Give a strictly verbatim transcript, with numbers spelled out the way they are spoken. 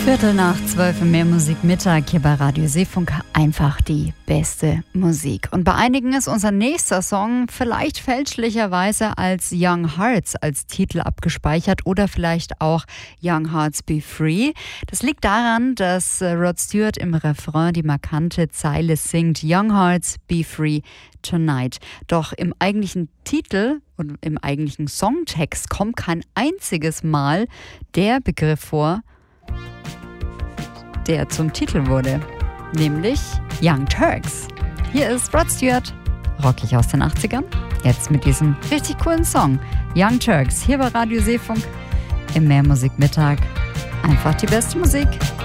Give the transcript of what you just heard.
Viertel nach zwölf im Mehrmusik Mittag hier bei Radio Seefunk. Einfach die beste Musik. Und bei einigen ist unser nächster Song vielleicht fälschlicherweise als Young Hearts als Titel abgespeichert oder vielleicht auch Young Hearts Be Free. Das liegt daran, dass Rod Stewart im Refrain die markante Zeile singt: Young Hearts Be Free Tonight. Doch im eigentlichen Titel und im eigentlichen Songtext kommt kein einziges Mal der Begriff vor, der zum Titel wurde, nämlich Young Turks. Hier ist Rod Stewart, rockig aus den achtzigern, jetzt mit diesem richtig coolen Song Young Turks, hier bei Radio Seefunk im Mehrmusik Mittag. Einfach die beste Musik.